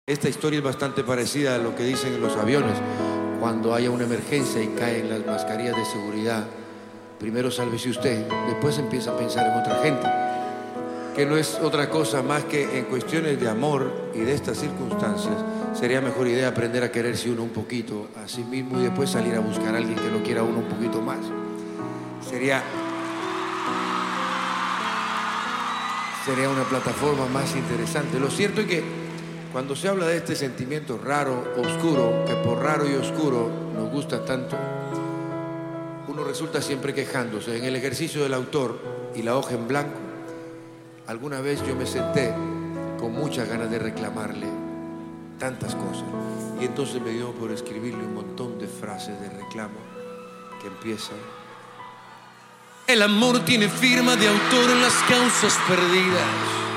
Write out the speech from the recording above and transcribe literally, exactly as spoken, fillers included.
Esta historia es bastante parecida a lo que dicen en los aviones. Cuando haya una emergencia y caen las mascarillas de seguridad, primero sálvese usted, después empieza a pensar en otra gente. Que no es otra cosa más que en cuestiones de amor y de estas circunstancias, sería mejor idea aprender a quererse uno un poquito a sí mismo y después salir a buscar a alguien que lo quiera a uno un poquito más. Sería, sería una plataforma más interesante. Lo cierto es que cuando se habla de este sentimiento raro, oscuro, que por raro y oscuro nos gusta tanto, uno resulta siempre quejándose. En el ejercicio del autor y la hoja en blanco, alguna vez yo me senté con muchas ganas de reclamarle tantas cosas. Y entonces me dio por escribirle un montón de frases de reclamo que empiezan: el amor tiene firma de autor en las causas perdidas.